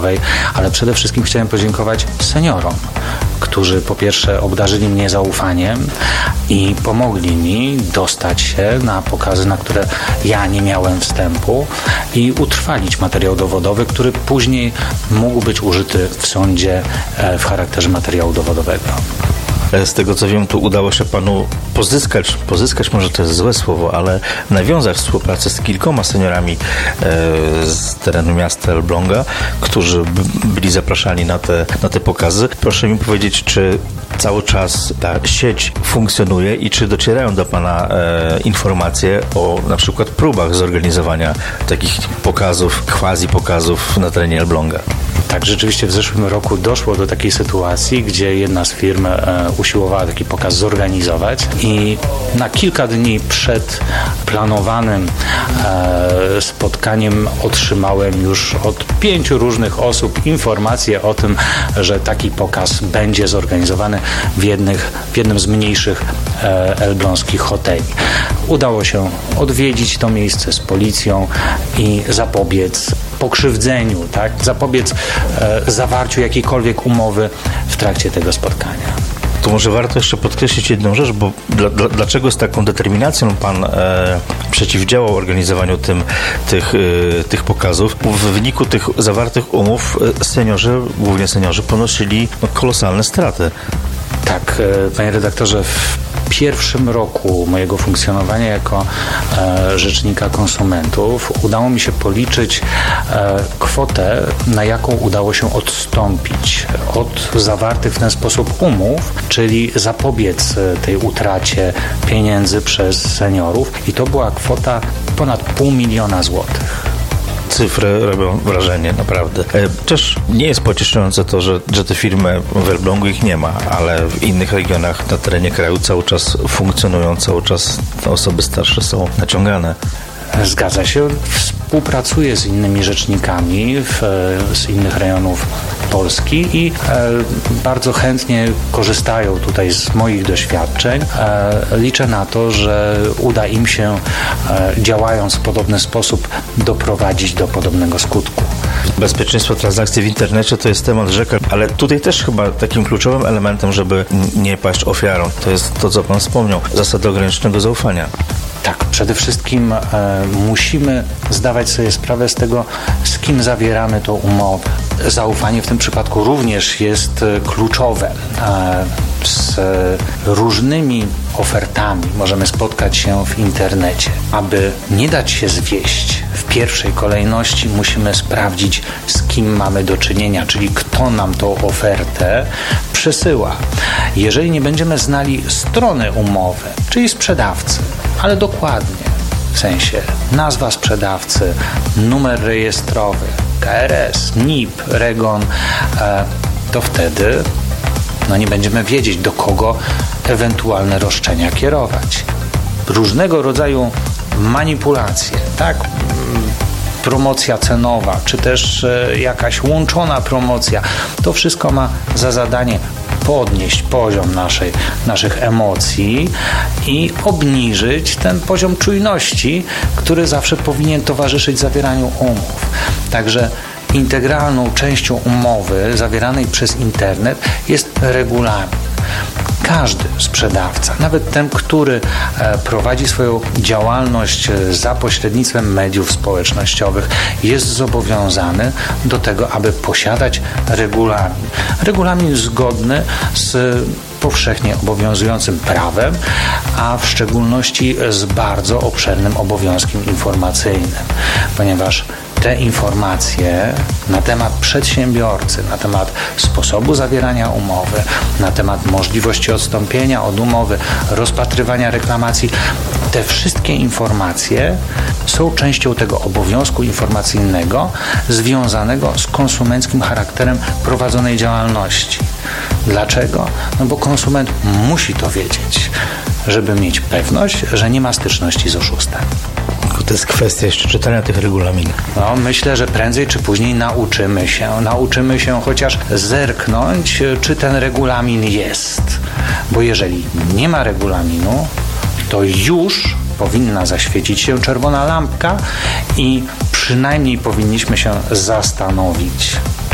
dowodowej, ale przede wszystkim chciałem podziękować seniorom, którzy po pierwsze obdarzyli mnie zaufaniem i pomogli mi dostać się na pokazy, na które ja nie miałem wstępu i utrwalić materiał dowodowy, który później mógł być użyty w sądzie w charakterze materiału dowodowego. Z tego co wiem, tu udało się panu pozyskać może to jest złe słowo, ale nawiązać współpracę z kilkoma seniorami z terenu miasta Elbląga, którzy byli zapraszani na te pokazy. Proszę mi powiedzieć, czy cały czas ta sieć funkcjonuje i czy docierają do pana informacje o na przykład próbach zorganizowania takich pokazów, quasi-pokazów na terenie Elbląga? Tak, rzeczywiście w zeszłym roku doszło do takiej sytuacji, gdzie jedna z firm usiłowała taki pokaz zorganizować i na kilka dni przed planowanym spotkaniem otrzymałem już od 5 różnych osób informację o tym, że taki pokaz będzie zorganizowany w jednym z mniejszych elbląskich hoteli. Udało się odwiedzić to miejsce z policją i zapobiec pokrzywdzeniu, tak? Zapobiec zawarciu jakiejkolwiek umowy w trakcie tego spotkania. Tu może warto jeszcze podkreślić jedną rzecz, bo dlaczego z taką determinacją pan przeciwdziałał organizowaniu tych pokazów? W wyniku tych zawartych umów głównie seniorzy, ponosili kolosalne straty. Tak, panie redaktorze, w pierwszym roku mojego funkcjonowania jako rzecznika konsumentów udało mi się policzyć kwotę, na jaką udało się odstąpić od zawartych w ten sposób umów, czyli zapobiec tej utracie pieniędzy przez seniorów i to była kwota ponad 500 000 złotych. Cyfry robią wrażenie, naprawdę. Też nie jest pocieszające to, że te firmy w Elblągu ich nie ma, ale w innych regionach na terenie kraju cały czas funkcjonują, cały czas te osoby starsze są naciągane. Zgadza się. Współpracuję z innymi rzecznikami z innych rejonów Polski i bardzo chętnie korzystają tutaj z moich doświadczeń. Liczę na to, że uda im się, działając w podobny sposób, doprowadzić do podobnego skutku. Bezpieczeństwo transakcji w internecie to jest temat rzeka, ale tutaj też chyba takim kluczowym elementem, żeby nie paść ofiarą, to jest to, co pan wspomniał, zasada ograniczonego zaufania. Tak, przede wszystkim musimy zdawać sobie sprawę z tego, z kim zawieramy tą umowę. Zaufanie w tym przypadku również jest kluczowe. Z różnymi ofertami możemy spotkać się w internecie. Aby nie dać się zwieść, w pierwszej kolejności musimy sprawdzić, z kim mamy do czynienia, czyli kto nam tą ofertę przesyła. Jeżeli nie będziemy znali strony umowy, czyli sprzedawcy, ale dokładnie, w sensie nazwa sprzedawcy, numer rejestrowy, KRS, NIP, REGON, to wtedy nie będziemy wiedzieć, do kogo ewentualne roszczenia kierować. Różnego rodzaju manipulacje, tak? Promocja cenowa, czy też jakaś łączona promocja, to wszystko ma za zadanie podnieść poziom naszych emocji i obniżyć ten poziom czujności, który zawsze powinien towarzyszyć zawieraniu umów. Także integralną częścią umowy zawieranej przez internet jest regulamin. Każdy sprzedawca, nawet ten, który prowadzi swoją działalność za pośrednictwem mediów społecznościowych, jest zobowiązany do tego, aby posiadać regulamin. Regulamin zgodny z powszechnie obowiązującym prawem, a w szczególności z bardzo obszernym obowiązkiem informacyjnym, ponieważ te informacje na temat przedsiębiorcy, na temat sposobu zawierania umowy, na temat możliwości odstąpienia od umowy, rozpatrywania reklamacji, te wszystkie informacje są częścią tego obowiązku informacyjnego związanego z konsumenckim charakterem prowadzonej działalności. Dlaczego? Bo konsument musi to wiedzieć, żeby mieć pewność, że nie ma styczności z oszustem. To jest kwestia jeszcze czytania tych regulaminów. Myślę, że prędzej czy później nauczymy się chociaż zerknąć, czy ten regulamin jest. Bo jeżeli nie ma regulaminu, to już powinna zaświecić się czerwona lampka i przynajmniej powinniśmy się zastanowić,